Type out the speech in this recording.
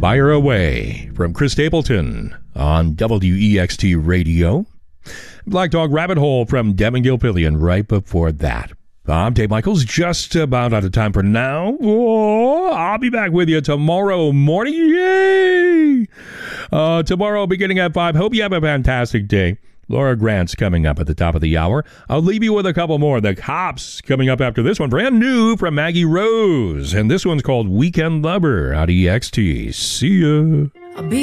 Fire Away from Chris Stapleton on WEXT Radio. Black Dog Rabbit Hole from Devin Gilfillian right before that. I'm Dave Michaels, just about out of time for now. Oh, I'll be back with you tomorrow morning. Yay! Tomorrow beginning at 5. Hope you have a fantastic day. Laura Grant's coming up at the top of the hour. I'll leave you with a couple more. The Cops coming up after this one. Brand new from Maggie Rose. And this one's called Weekend Lover out of EXT. See ya.